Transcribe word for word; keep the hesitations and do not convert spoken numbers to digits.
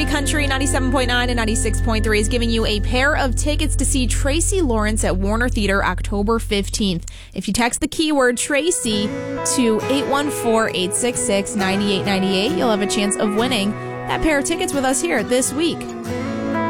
three Country, ninety-seven point nine and ninety-six point three is giving you a pair of tickets to see Tracy Lawrence at Warner Theater October fifteenth. If you text the keyword Tracy to eight one four, eight six six, nine eight nine eight, you'll have a chance of winning that pair of tickets with us here this week.